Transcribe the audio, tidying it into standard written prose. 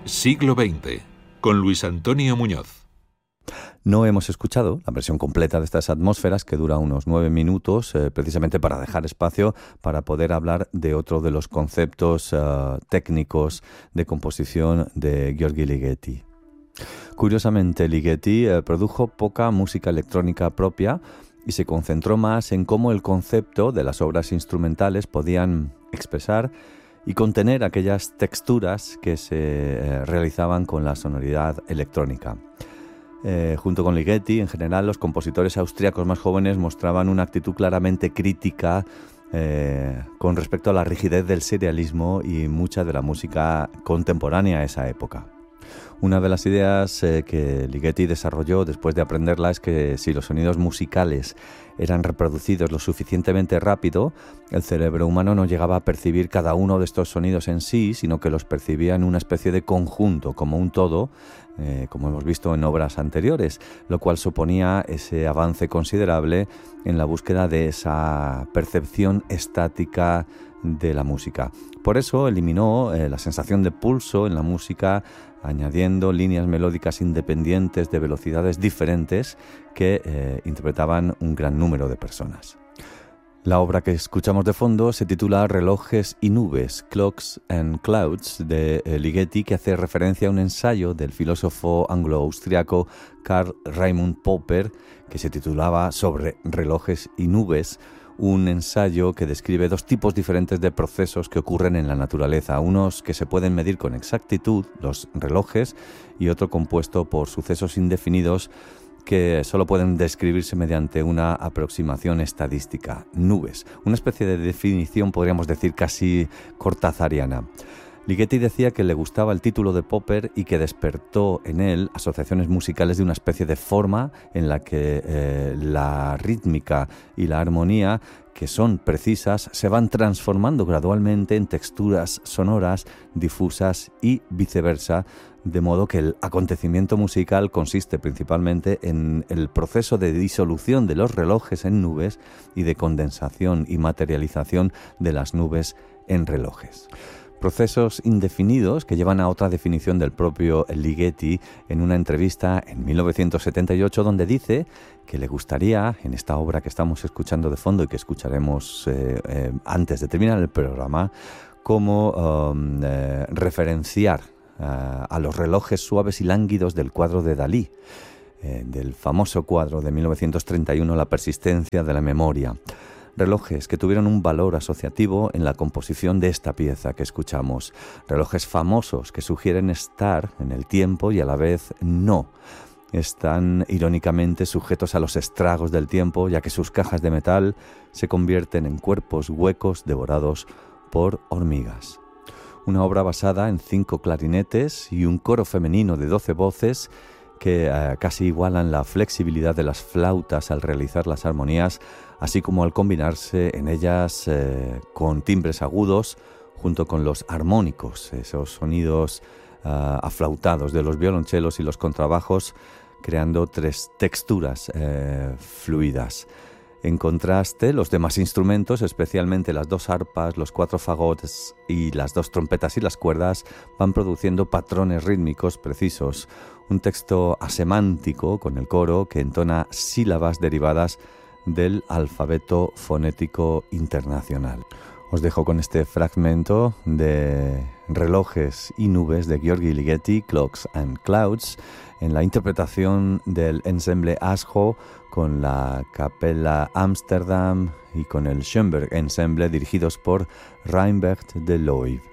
Siglo XX, con Luis Antonio Muñoz. No hemos escuchado la versión completa de estas atmósferas, que dura unos 9 minutos, precisamente para dejar espacio para poder hablar de otro de los conceptos técnicos de composición de György Ligeti. Curiosamente, Ligeti produjo poca música electrónica propia y se concentró más en cómo el concepto de las obras instrumentales podían expresar y contener aquellas texturas que se realizaban con la sonoridad electrónica. Junto con Ligeti, en general, los compositores austríacos más jóvenes mostraban una actitud claramente crítica con respecto a la rigidez del serialismo y mucha de la música contemporánea a esa época. Una de las ideas que Ligeti desarrolló después de aprenderla es que si los sonidos musicales eran reproducidos lo suficientemente rápido, el cerebro humano no llegaba a percibir cada uno de estos sonidos en sí, sino que los percibía en una especie de conjunto, como un todo, como hemos visto en obras anteriores, lo cual suponía ese avance considerable en la búsqueda de esa percepción estática de la música. Por eso eliminó la sensación de pulso en la música, añadiendo líneas melódicas independientes de velocidades diferentes que interpretaban un gran número de personas. La obra que escuchamos de fondo se titula Relojes y nubes, Clocks and Clouds, de Ligeti, que hace referencia a un ensayo del filósofo anglo-austriaco Karl Raimund Popper, que se titulaba Sobre relojes y nubes, un ensayo que describe dos tipos diferentes de procesos que ocurren en la naturaleza, unos que se pueden medir con exactitud, los relojes, y otro compuesto por sucesos indefinidos que solo pueden describirse mediante una aproximación estadística, nubes, una especie de definición, podríamos decir, casi cortazariana. Ligeti decía que le gustaba el título de Popper y que despertó en él asociaciones musicales de una especie de forma en la que la rítmica y la armonía, que son precisas, se van transformando gradualmente en texturas sonoras difusas y viceversa, de modo que el acontecimiento musical consiste principalmente en el proceso de disolución de los relojes en nubes y de condensación y materialización de las nubes en relojes. Procesos indefinidos que llevan a otra definición del propio Ligeti en una entrevista en 1978, donde dice que le gustaría, en esta obra que estamos escuchando de fondo y que escucharemos antes de terminar el programa, como referenciar a los relojes suaves y lánguidos del cuadro de Dalí, del famoso cuadro de 1931, La persistencia de la memoria. Relojes que tuvieron un valor asociativo en la composición de esta pieza que escuchamos. Relojes famosos que sugieren estar en el tiempo y a la vez no. Están irónicamente sujetos a los estragos del tiempo, ya que sus cajas de metal se convierten en cuerpos huecos devorados por hormigas. Una obra basada en 5 clarinetes y un coro femenino de 12 voces que casi igualan la flexibilidad de las flautas al realizar las armonías, así como al combinarse en ellas con timbres agudos junto con los armónicos, esos sonidos aflautados de los violonchelos y los contrabajos, creando 3 texturas fluidas. En contraste, los demás instrumentos, especialmente las 2 arpas, los 4 fagotes y las 2 trompetas y las cuerdas, van produciendo patrones rítmicos precisos, un texto asemántico con el coro que entona sílabas derivadas del alfabeto fonético internacional. Os dejo con este fragmento de Relojes y nubes de György Ligeti, Clocks and Clouds, en la interpretación del ensemble ASHO con la Capella Amsterdam y con el Schoenberg Ensemble, dirigidos por Reinbert de Looy.